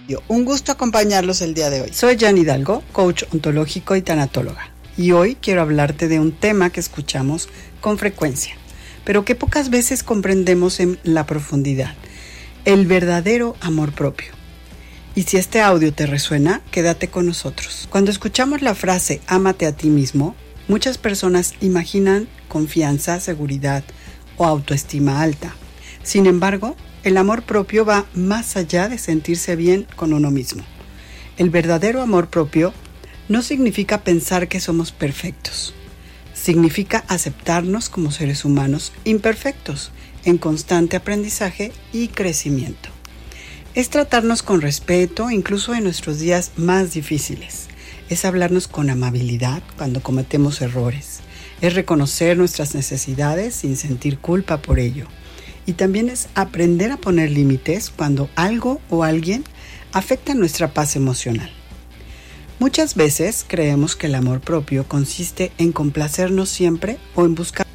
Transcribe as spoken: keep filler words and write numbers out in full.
Un gusto acompañarlos el día de hoy. Soy Jan Hidalgo, coach ontológico y tanatóloga, y hoy quiero hablarte de un tema que escuchamos con frecuencia, pero que pocas veces comprendemos en la profundidad: el verdadero amor propio. Y si este audio te resuena, quédate con nosotros. Cuando escuchamos la frase "ámate a ti mismo", muchas personas imaginan confianza, seguridad o autoestima alta. Sin embargo, el amor propio va más allá de sentirse bien con uno mismo. El verdadero amor propio no significa pensar que somos perfectos. Significa aceptarnos como seres humanos imperfectos, en constante aprendizaje y crecimiento. Es tratarnos con respeto, incluso en nuestros días más difíciles. Es hablarnos con amabilidad cuando cometemos errores. Es reconocer nuestras necesidades sin sentir culpa por ello. Y también es aprender a poner límites cuando algo o alguien afecta nuestra paz emocional. Muchas veces creemos que el amor propio consiste en complacernos siempre o en buscar